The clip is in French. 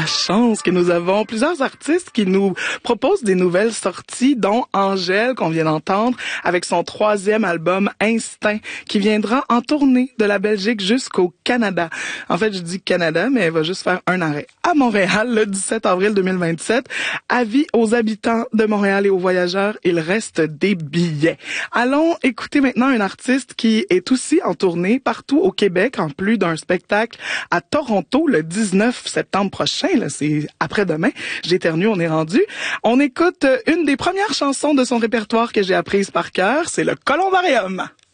chance que nous avons plusieurs artistes qui nous proposent des nouvelles sorties, dont Angèle, qu'on vient d'entendre, avec son 3e album Instinct, qui viendra en tournée de la Belgique jusqu'au Canada. En fait, je dis Canada, mais elle va juste faire un arrêt à Montréal le 17 avril 2027. Avis aux habitants de Montréal et aux voyageurs, il reste des billets. Allons écouter maintenant un artiste qui est aussi en tournée partout au Québec, en plus d'un spectacle à Toronto le 19 septembre prochain. Là, c'est après-demain. J'éternue, on est rendu. On écoute une des premières chansons de son répertoire que j'ai apprise par cœur. C'est le Columbarium.